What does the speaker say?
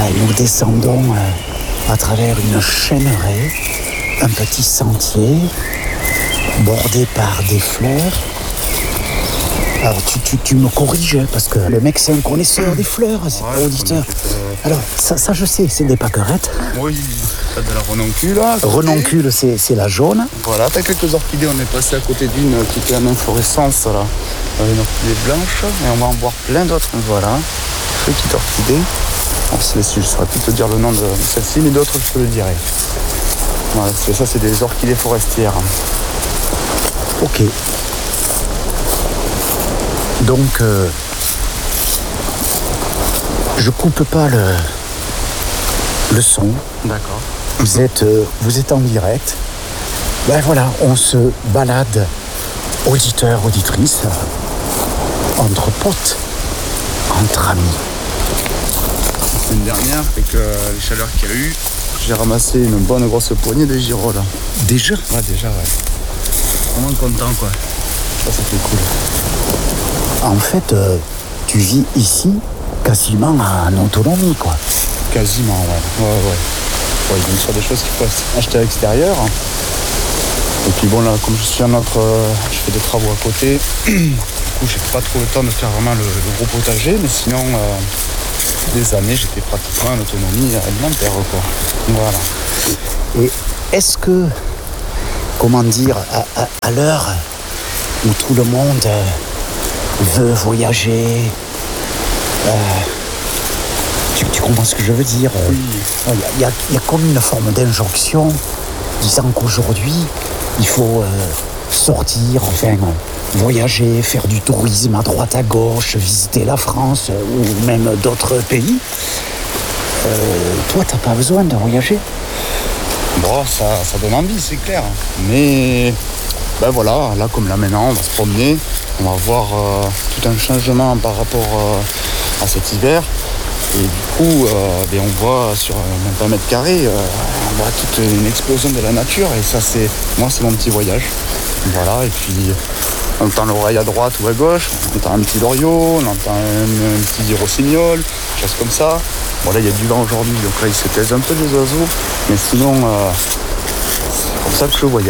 nous descendons à travers une chaîneraie, un petit sentier bordé par des fleurs. Alors tu me corriges parce que le mec c'est un connaisseur des fleurs, c'est pas auditeur. Alors ça je sais, c'est des pâquerettes. Oui, t'as de la renoncule là. Renoncule c'est la jaune. Voilà, t'as quelques orchidées, on est passé à côté d'une qui était en inflorescence là. Une orchidée blanche et on va en voir plein d'autres. Voilà, petite orchidée. Bon, je ne saurais plus te dire le nom de celle-ci, mais d'autres je te le dirai. Voilà, ça c'est des orchidées forestières. Ok. Donc, je coupe pas le son. D'accord. Vous êtes en direct. Ben voilà, on se balade, auditeurs, auditrices, entre potes, entre amis. La semaine dernière, avec les chaleurs qu'il y a eu, j'ai ramassé une bonne grosse poignée de girolles. Déjà ? Ouais, déjà, ouais. Vraiment content, quoi. Ça fait cool. En fait, tu vis ici quasiment en autonomie, quoi. Quasiment, ouais. Ouais, donc sur des choses qu'il faut acheter à l'extérieur. Et puis bon, là, comme je suis je fais des travaux à côté, du coup, j'ai pas trop le temps de faire vraiment le gros potager, mais sinon, des années, j'étais pratiquement en autonomie alimentaire, quoi. Voilà. Et est-ce que, comment dire, à l'heure où tout le monde veut voyager, tu comprends ce que je veux dire? Oui. Il y a comme une forme d'injonction disant qu'aujourd'hui, il faut sortir, enfin, voyager, faire du tourisme à droite à gauche, visiter la France ou même d'autres pays. Toi, t'as pas besoin de voyager? Bon, ça donne envie, c'est clair. Mais ben voilà, là comme là maintenant, on va se promener, on va voir tout un changement par rapport à cet hiver. Et du coup, on voit sur même pas un mètre carré, on voit toute une explosion de la nature. Et ça, c'est mon petit voyage. Voilà, et puis on entend l'oreille à droite ou à gauche, on entend un petit loriot, on entend un petit rossignol, des choses comme ça. Bon là, il y a du vent aujourd'hui, donc là, il se taise un peu les oiseaux. Mais sinon, c'est comme ça que je voyage.